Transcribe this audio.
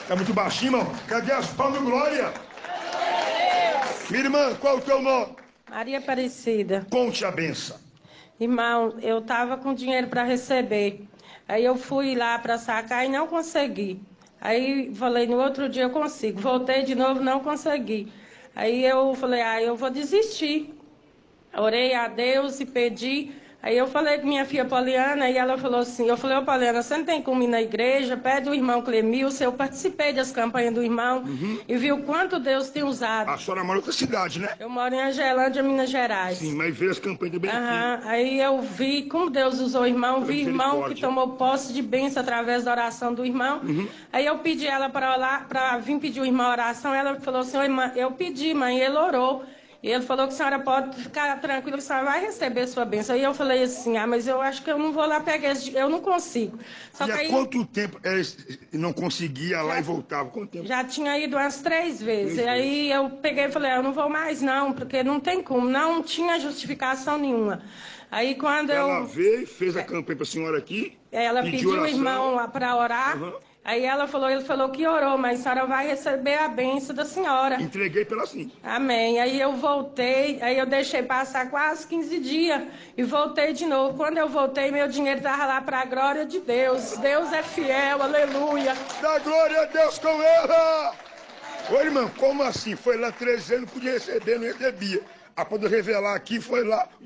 Tá muito baixinho, irmão? Cadê as palmas, glória? Minha irmã, qual é o teu nome? Maria Aparecida. Conte a benção. Irmão, eu tava com dinheiro para receber. Aí eu fui lá para sacar e não consegui. Aí falei, no outro dia eu consigo. Voltei de novo, não consegui. Aí eu falei, eu vou desistir. Orei a Deus e pedi. Aí eu falei com minha filha Poliana e ela falou assim, eu falei, ô Poliana, você não tem como ir na igreja? Pede o irmão Clemilson. Eu participei das campanhas do irmão e vi o quanto Deus tem usado. A senhora mora em outra cidade, né? Eu moro em Angelândia, Minas Gerais. Sim, mas veio as campanhas do bem aqui. Aí eu vi como Deus usou o irmão, vi irmão que Misericórdia. tomou posse de bênção através da oração do irmão. Aí eu pedi ela para vir pedir o irmão a oração. Ela falou assim, "Oi, mãe, eu pedi, mãe", e ele orou. E ele falou que a senhora pode ficar tranquila, que a senhora vai receber sua bênção. Aí eu falei assim, mas eu acho que eu não vou lá pegar eu não consigo. Só E que há aí quanto tempo não conseguia lá e voltava? Quanto tempo? já tinha ido umas 3 vezes. Três E aí eu peguei e falei, eu não vou mais não, porque não tem como, não tinha justificação nenhuma. Aí quando Ela eu... veio, fez a campanha pra senhora aqui. Ela pediu o oração. irmão para orar. Aí ele falou que orou, mas a senhora vai receber a bênção da senhora. Entreguei pela sim. Amém. Aí eu voltei, aí eu deixei passar quase 15 dias e voltei de novo. Quando eu voltei, meu dinheiro estava lá para a glória de Deus. Deus é fiel, aleluia. Dá glória a Deus com ela! Ô irmão, como assim? Foi lá 13 anos, não podia receber, não recebia. A poder revelar aqui, foi lá.